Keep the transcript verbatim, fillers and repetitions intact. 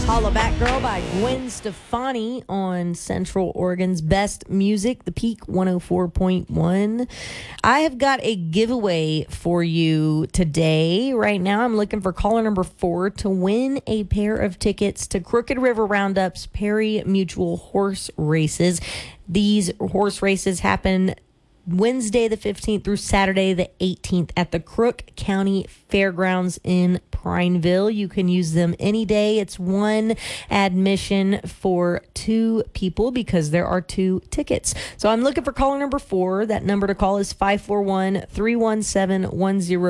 Holla Back Girl by Gwen Stefani on Central Oregon's Best Music, The Peak one oh four point one. I have got a giveaway for you today. Right now, I'm looking for caller number four to win a pair of tickets to Crooked River Roundup's Perry Mutual Horse Races. These horse races happen Wednesday the fifteenth through Saturday the eighteenth at the Crook County Fairgrounds in Prineville. You can use them any day. It's one admission for two people because there are two tickets. So I'm looking for caller number four. That number to call is five four one, three one seven, one zero